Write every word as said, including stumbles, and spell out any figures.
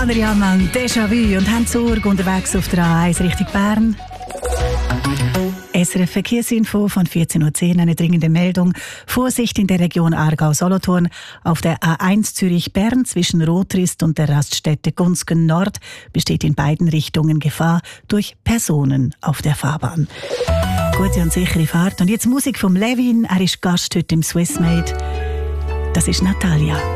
Adrian Mann, Déjà-vu und haben Sorge unterwegs auf der A eins Richtung Bern. S R F Verkehrsinfo von vierzehn Uhr zehn, eine dringende Meldung. Vorsicht in der Region Aargau-Solothurn. Auf der A eins Zürich-Bern zwischen Rotrist und der Raststätte Gunzgen Nord besteht in beiden Richtungen Gefahr durch Personen auf der Fahrbahn. Gute und sichere Fahrt. Und jetzt Musik vom Levin. Er ist Gast heute im Swissmade. Das ist Natalia.